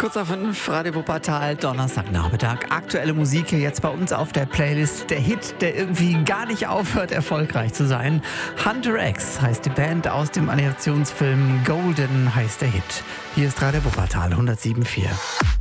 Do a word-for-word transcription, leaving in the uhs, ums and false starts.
Kurz auf fünf, Radio Wuppertal, Donnerstagnachmittag. Aktuelle Musik hier jetzt bei uns auf der Playlist. Der Hit, der irgendwie gar nicht aufhört, erfolgreich zu sein. Hunter X heißt die Band, aus dem Animationsfilm Golden heißt der Hit. Hier ist Radio Wuppertal hundertsieben Komma vier.